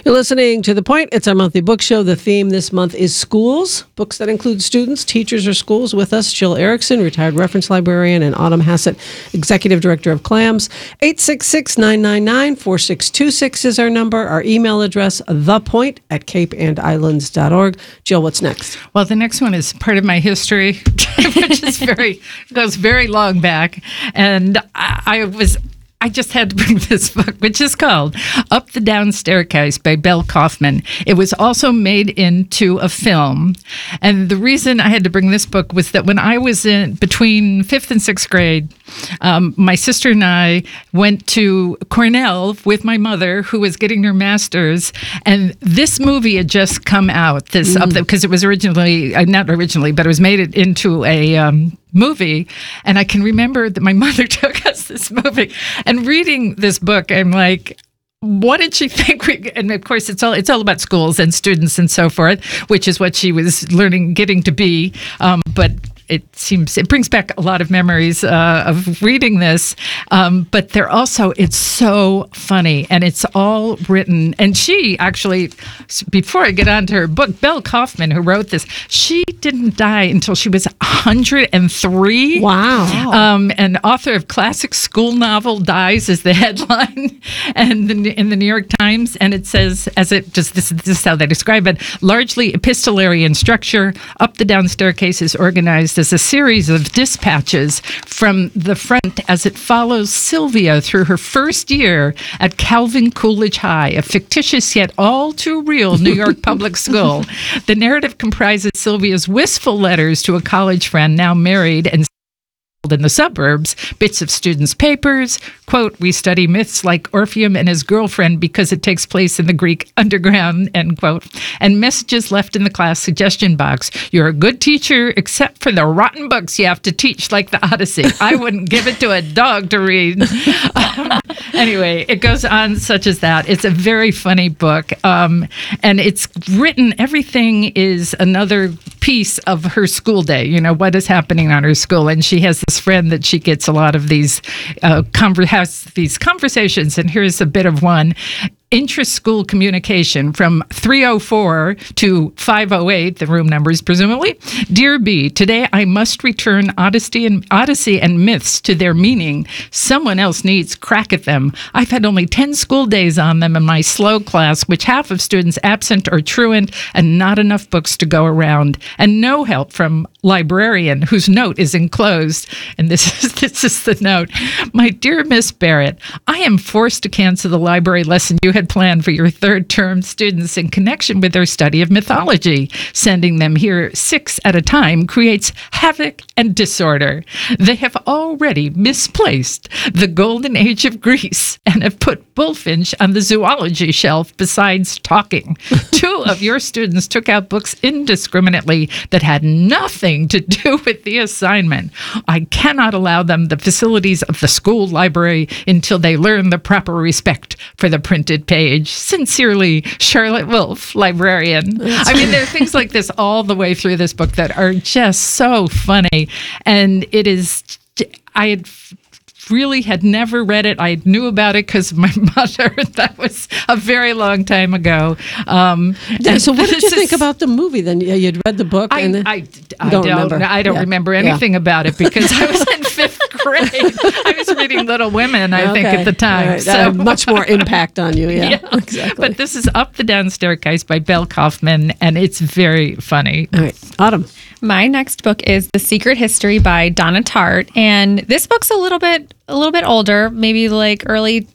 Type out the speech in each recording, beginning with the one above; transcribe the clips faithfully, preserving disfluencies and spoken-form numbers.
You're listening to The Point. It's our monthly book show. The theme this month is schools, books that include students, teachers, or schools. With us, Jill Erickson, retired reference librarian, and Autumn Hassett, executive director of CLAMS. eight six six, nine nine nine, four six two six is our number. Our email address, thepoint at cape and islands dot org. Jill, what's next? Well, the next one is part of my history, which is very goes very long back. And I, I was... I just had to bring this book, which is called Up the Down Staircase by Belle Kaufman. It was also made into a film. And the reason I had to bring this book was that when I was in between fifth and sixth grade, um, my sister and I went to Cornell with my mother, who was getting her master's. And this movie had just come out, this mm. up because it was originally, uh, not originally, but it was made it into a um, movie. And I can remember that my mother took us this movie. And reading this book, I'm like, what did she think? We, and of course, it's all it's all about schools and students and so forth, which is what she was learning, getting to be. Um, but it seems it brings back a lot of memories uh, of reading this. Um, but they're also, it's so funny, and it's all written. And she actually, before I get on to her book, Belle Kaufman, who wrote this, she didn't die until she was one hundred three. Wow. Um, and author of classic school novel dies is the headline, and the, in the New York Times. And it says, as it just this, this is how they describe it: largely epistolary in structure, Up the Down Staircase is organized as a series of dispatches from the front as it follows Sylvia through her first year at Calvin Coolidge High, a fictitious yet all too real New York public school. The narrative comprises Sylvia's wistful letters to a college friend now married and in the suburbs, bits of students' papers, quote, we study myths like Orpheum and his girlfriend because it takes place in the Greek underground, end quote, and messages left in the class suggestion box. You're a good teacher, except for the rotten books you have to teach, like the Odyssey. I wouldn't give it to a dog to read. Um, anyway, it goes on such as that. It's a very funny book, um, and it's written, everything is another piece of her school day, you know, what is happening on her school, and she has this friend that she gets a lot of these uh, conver- has these conversations, and here's a bit of one. Intra-school communication from three oh four to five oh eight, the room numbers presumably. Dear B, today I must return Odyssey and Odyssey and myths to their meaning. Someone else needs crack at them. I've had only ten school days on them in my slow class, which half of students absent or truant, and not enough books to go around, and no help from librarian, whose note is enclosed. And this is this is the note. My dear Miss Barrett, I am forced to cancel the library lesson you had planned for your third term students in connection with their study of mythology. Sending them here six at a time creates havoc and disorder. They have already misplaced the golden age of Greece and have put Bullfinch on the zoology shelf besides talking. Two of your students took out books indiscriminately that had nothing to do with the assignment. I cannot allow them the facilities of the school library until they learn the proper respect for the printed page. Sincerely, Charlotte Wolfe, librarian. That's I mean, there are things like this all the way through this book that are just so funny. And it is, I had really had never read it. I knew about it because my mother, that was a very long time ago. Um, yeah, so what did you think is, about the movie then? You'd read the book? I, and then, I, I, I don't, don't remember. I don't yeah. remember anything yeah. about it because I was in fifth grade. I was reading Little Women, I okay. think, at the time. Right. So uh, much more impact on you, yeah. yeah. Exactly. But this is Up the Down Staircase by Belle Kaufman, and it's very funny. All right. Autumn. My next book is The Secret History by Donna Tartt, and this book's a little bit a little bit older, maybe like early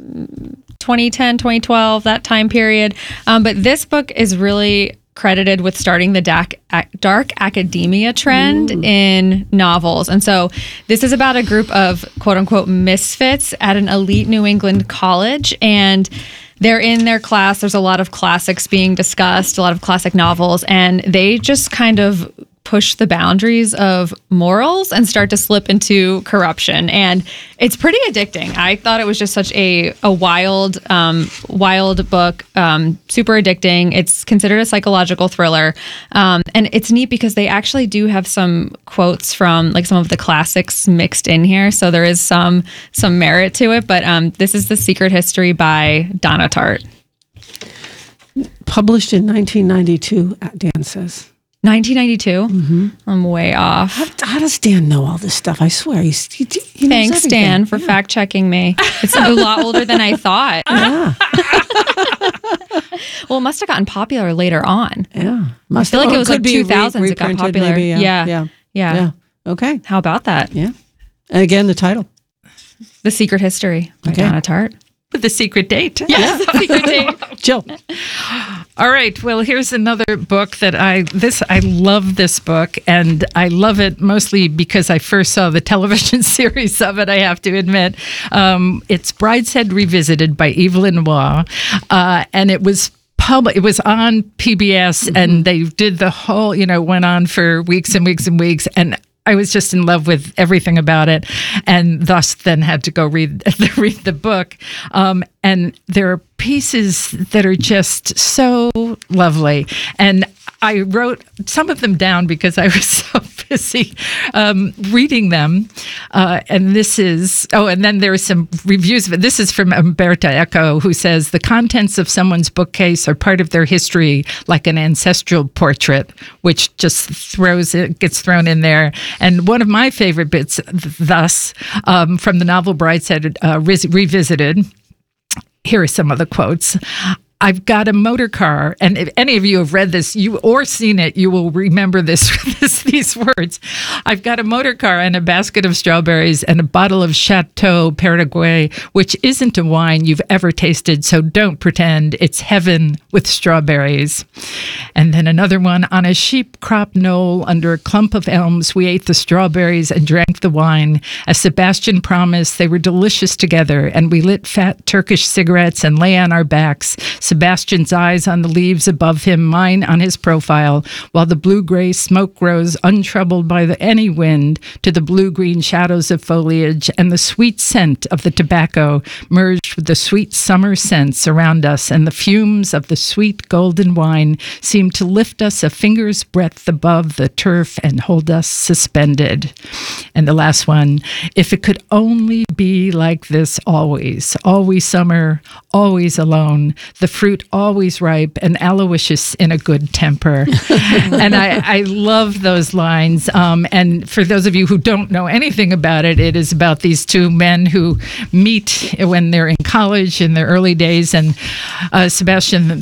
twenty ten, twenty twelve, that time period. Um, but this book is really credited with starting the dark, dark academia trend Ooh. in novels. And so this is about a group of quote unquote misfits at an elite New England college, and they're in their class. There's a lot of classics being discussed, a lot of classic novels, and they just kind of push the boundaries of morals and start to slip into corruption. And it's pretty addicting. I thought it was just such a, a wild, um, wild book, um, super addicting. It's considered a psychological thriller. Um, and it's neat because they actually do have some quotes from like some of the classics mixed in here. So there is some, some merit to it. But um, this is The Secret History by Donna Tartt. Published in nineteen ninety-two, Dan says. nineteen ninety-two? Mm-hmm. I'm way off. How, how does Dan know all this stuff? I swear. He's, he, he knows Thanks, everything. Dan, for fact checking me. It's a lot older than I thought. Yeah. Well, it must have gotten popular later on. Yeah. I feel like it was like two thousands it got reprinted popular. maybe, yeah. Yeah. Yeah. Yeah. Yeah. Okay. How about that? Yeah. And again, the title. The Secret History by Okay. Donna Tartt. With the secret date. Yes, Secret Date. Jill. All right. Well, here's another book that I this I love this book, and I love it mostly because I first saw the television series of it. I have to admit, um, it's Brideshead Revisited by Evelyn Waugh, uh, and it was. Public, it was on P B S, mm-hmm. and they did the whole, you know, went on for weeks and weeks and weeks, and I was just in love with everything about it, and thus then had to go read read the book. Um, and there are pieces that are just so lovely, and I wrote some of them down because I was so busy um, reading them. Uh, and this is, oh, and then there are some reviews of it. This is from Umberto Eco, who says, the contents of someone's bookcase are part of their history, like an ancestral portrait, which just throws it, gets thrown in there. And one of my favorite bits, thus, um, from the novel Brideshead uh, Revisited, here are some of the quotes. I've got a motor car, and if any of you have read this, you or seen it, you will remember this, this these words. I've got a motor car and a basket of strawberries and a bottle of Chateau Paraguay, which isn't a wine you've ever tasted, so don't pretend it's heaven with strawberries. And then another one, on a sheep crop knoll under a clump of elms, we ate the strawberries and drank the wine. As Sebastian promised, they were delicious together, and we lit fat Turkish cigarettes and lay on our backs. Sebastian's eyes on the leaves above him, mine on his profile, while the blue-gray smoke rose untroubled by the, any wind to the blue-green shadows of foliage, and the sweet scent of the tobacco merged with the sweet summer scents around us, and the fumes of the sweet golden wine seemed to lift us a finger's breadth above the turf and hold us suspended. And the last one, if it could only be like this always, always summer, always alone, the fruit always ripe and Aloysius in a good temper. And I, I love those lines. Um, and for those of you who don't know anything about it, it is about these two men who meet when they're in college in their early days. And uh, Sebastian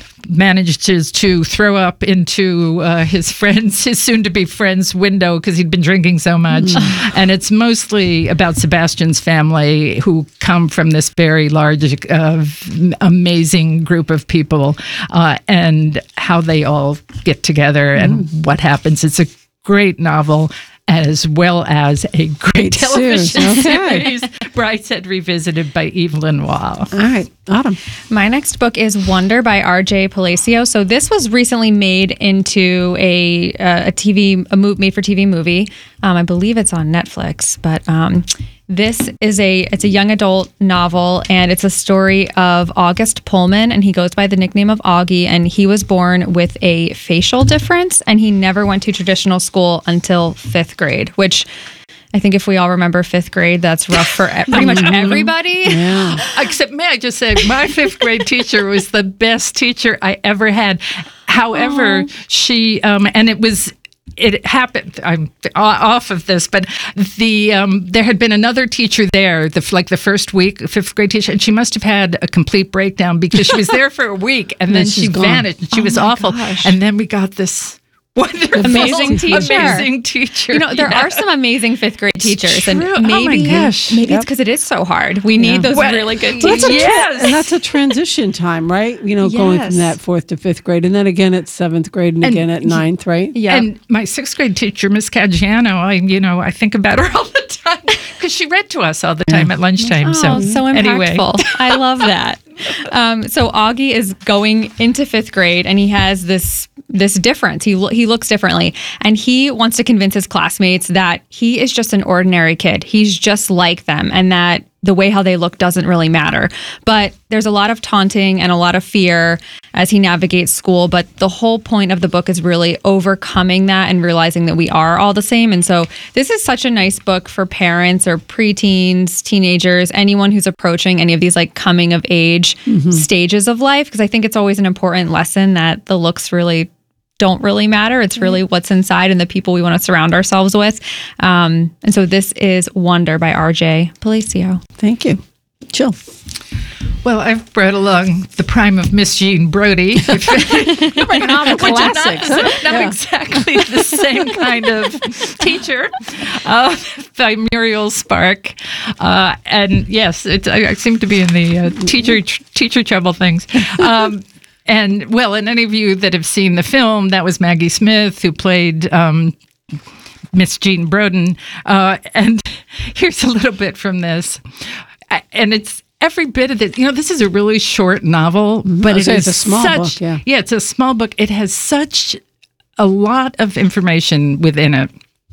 manages to throw up into uh, his friend's, his soon-to-be friend's window because he'd been drinking so much. Mm. And it's mostly about Sebastian's family, who come from this very large, uh, amazing group of people, uh, and how they all get together mm. and what happens. It's a great novel, as well as a great, great television series, okay. series, Brideshead Revisited by Evelyn Waugh. All right, Autumn. My next book is Wonder by R J Palacio. So this was recently made into a uh, a T V, a mo- made for T V movie. Um, I believe it's on Netflix, but um, this is a it's a young adult novel, and it's a story of August Pullman, and he goes by the nickname of Augie, and he was born with a facial difference, and he never went to traditional school until fifth grade, which I think if we all remember fifth grade, that's rough for pretty much everybody. Yeah. Except, may I just say, my fifth grade teacher was the best teacher I ever had. However, oh. she, um, and it was, it happened, I'm off of this, but the um, there had been another teacher there, the, like the first week, fifth grade teacher, and she must have had a complete breakdown because she was there for a week, and, and then, then she gone. vanished, and she oh was awful. Gosh. And then we got this wonderful, amazing teacher. Amazing teacher. You know, there yeah. are some amazing fifth grade teachers, it's and true. maybe, oh my gosh. maybe yep. it's because it is so hard. We need yeah. those well, really good teachers. Well, yes, and that's a transition time, right? You know, yes. going from that fourth to fifth grade, and then again at seventh grade, and, and again at ninth, right? Yeah. And my sixth grade teacher, Miss Caggiano, I you know I think about her all the time because she read to us all the time yeah. at lunchtime. Oh, so so impactful. Anyway. I love that. Um, so Augie is going into fifth grade, and he has this this difference. He lo- he looks differently, and he wants to convince his classmates that he is just an ordinary kid. He's just like them, and that the way how they look doesn't really matter. But there's a lot of taunting and a lot of fear as he navigates school. But the whole point of the book is really overcoming that and realizing that we are all the same. And so this is such a nice book for parents or preteens, teenagers, anyone who's approaching any of these like coming of age mm-hmm. stages of life. Because I think it's always an important lesson that the looks really don't really matter. It's really what's inside and the people we want to surround ourselves with. Um, and so this is Wonder by R J Palacio. Thank you. Jill. Well, I've brought along The Prime of Miss Jean Brodie. You're bringing on the classics. Not, huh? not yeah. exactly the same kind of teacher, uh, by Muriel Spark. Uh, and yes, it, I, I seem to be in the uh, teacher tr- teacher trouble things. Um, And, well, and any of you that have seen the film, that was Maggie Smith, who played um, Miss Jean Brodie. Uh, and here's a little bit from this. And it's every bit of it. You know, this is a really short novel, but it is it's a small such, book, yeah. Yeah, it's a small book. It has such a lot of information within it.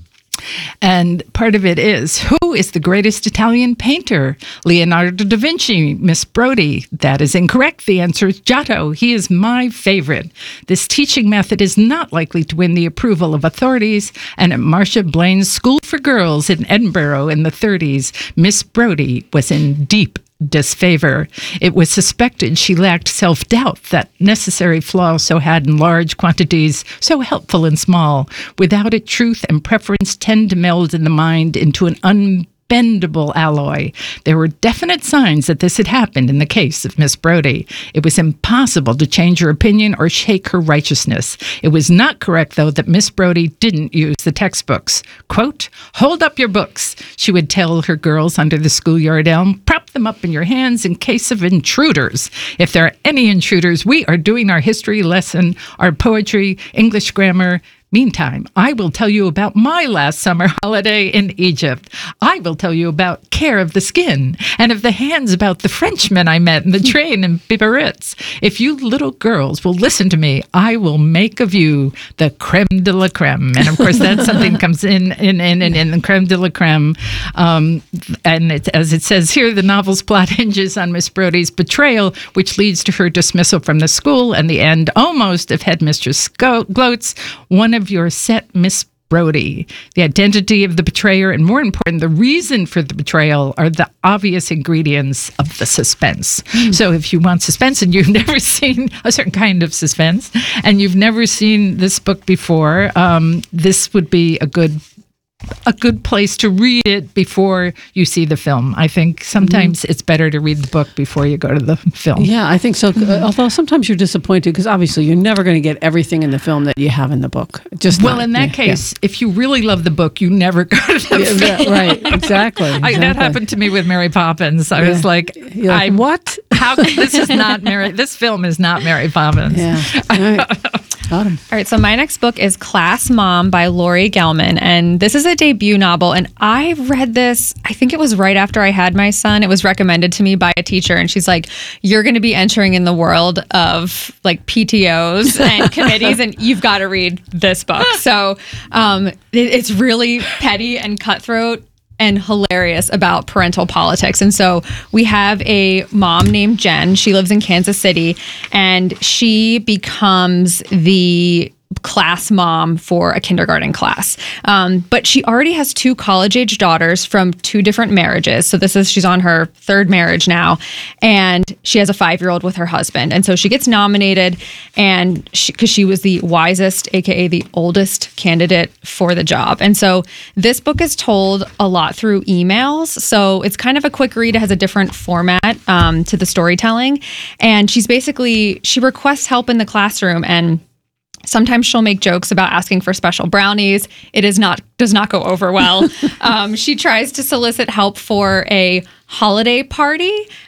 And part of it is, who is the greatest Italian painter? Leonardo da Vinci, Miss Brodie. That is incorrect. The answer is Giotto. He is my favorite. This teaching method is not likely to win the approval of authorities. And at Marcia Blaine's School for Girls in Edinburgh in the thirties, Miss Brodie was in deep disfavor. It was suspected she lacked self-doubt, that necessary flaw so had in large quantities, so helpful in small. Without it, truth and preference tend to meld in the mind into an unbendable alloy. There were definite signs that this had happened in the case of Miss Brodie. It was impossible to change her opinion or shake her righteousness. It was not correct, though, that Miss Brodie didn't use the textbooks. Quote, "Hold up your books," she would tell her girls under the schoolyard elm. "Prop them up in your hands in case of intruders. If there are any intruders, we are doing our history lesson, our poetry, English grammar. Meantime, I will tell you about my last summer holiday in Egypt. I will tell you about care of the skin and of the hands about the Frenchmen I met in the train in Biarritz. If you little girls will listen to me, I will make of you the creme de la creme." And of course, that's something comes in in in in, in the creme de la creme. Um, and it, as it says here, the novel's plot hinges on Miss Brodie's betrayal, which leads to her dismissal from the school and the end almost of Headmistress Gloats, one of your set Miss Brodie. The identity of the betrayer, and more important, the reason for the betrayal, are the obvious ingredients of the suspense. Mm. So if you want suspense and you've never seen a certain kind of suspense and you've never seen this book before, um, this would be a good a good place to read it before you see the film. I think sometimes mm-hmm. it's better to read the book before you go to the film. Yeah, I think so. Mm-hmm. Although sometimes you're disappointed because obviously you're never going to get everything in the film that you have in the book. Just well, not, in that yeah, case, yeah. if you really love the book, you never go to the yeah, film. that, right, exactly. exactly. I, that happened to me with Mary Poppins. I yeah. was like, like I, what? How? This is not Mary. This film is not Mary Poppins. Yeah. All right. Got him. All right, so my next book is Class Mom by Lori Gelman, and this is a debut novel, and I read this, I think it was right after I had my son. It was recommended to me by a teacher, and she's like, you're going to be entering in the world of like P T Os and committees, and you've got to read this book. So um, it, it's really petty and cutthroat and hilarious about parental politics. And so we have a mom named Jen. She lives in Kansas City, and she becomes the class mom for a kindergarten class. Um, but she already has two college-age daughters from two different marriages. So this is, she's on her third marriage now, and she has a five-year-old with her husband. And so she gets nominated, and she, because she was the wisest, aka the oldest candidate for the job. And so this book is told a lot through emails. So it's kind of a quick read. It has a different format um, to the storytelling. And she's basically, she requests help in the classroom, and sometimes she'll make jokes about asking for special brownies. It is not does not go over well. um, she tries to solicit help for a holiday party,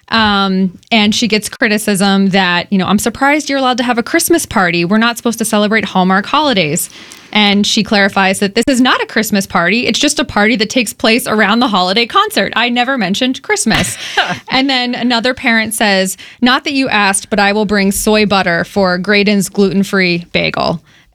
um, and she gets criticism that, you know, I'm surprised you're allowed to have a Christmas party. We're not supposed to celebrate Hallmark holidays. And she clarifies that this is not a Christmas party. It's just a party that takes place around the holiday concert. I never mentioned Christmas. And then another parent says, not that you asked, but I will bring soy butter for Graydon's gluten-free bagel.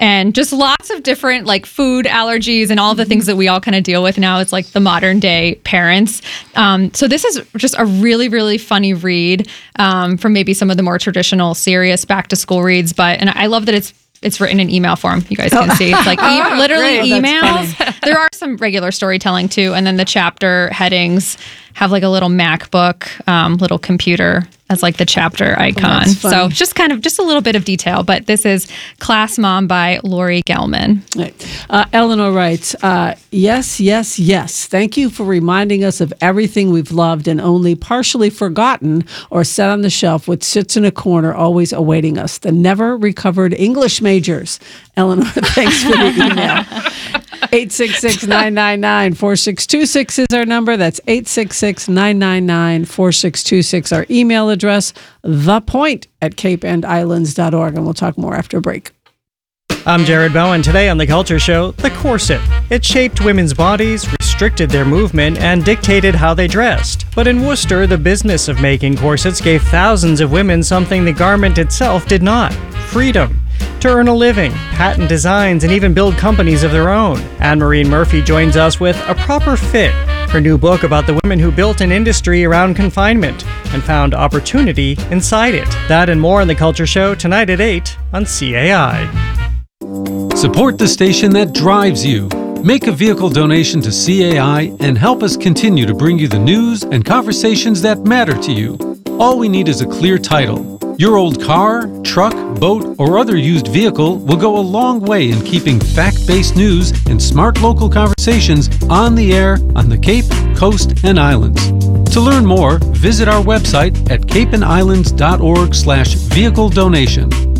and just lots of different like food allergies and all the things that we all kind of deal with now. It's like the modern day parents. Um, so this is just a really, really funny read um, from maybe some of the more traditional, serious back to school reads. But and I love that it's It's written in email form. You guys can see. It's like e- literally great. emails. There are some regular storytelling too. And then the chapter headings have like a little MacBook, um, little computer as like the chapter icon. that's funny. So just kind of just a little bit of detail. But this is Class Mom by Lori Gelman. Right. Uh, Eleanor writes, uh, yes, yes, yes. Thank you for reminding us of everything we've loved and only partially forgotten or set on the shelf, which sits in a corner always awaiting us. The never recovered English majors. Eleanor, thanks for the email. eight six six, nine nine nine, four six two six is our number. That's eight six six, nine nine nine, four six two six. Our email address, thepoint at cape and islands dot org. And we'll talk more after a break. I'm Jared Bowen. Today on The Culture Show, the corset. It shaped women's bodies, restricted their movement, and dictated how they dressed. But in Worcester, the business of making corsets gave thousands of women something the garment itself did not: freedom. To earn a living, patent designs, and even build companies of their own. Anne-Marie Murphy joins us with A Proper Fit, her new book about the women who built an industry around confinement and found opportunity inside it. That and more on The Culture Show tonight at eight on C A I. Support the station that drives you. Make a vehicle donation to C A I and help us continue to bring you the news and conversations that matter to you. All we need is a clear title. Your old car, truck, boat, or other used vehicle will go a long way in keeping fact-based news and smart local conversations on the air on the Cape, Coast, and Islands. To learn more, visit our website at cape and islands dot org slash vehicle donation.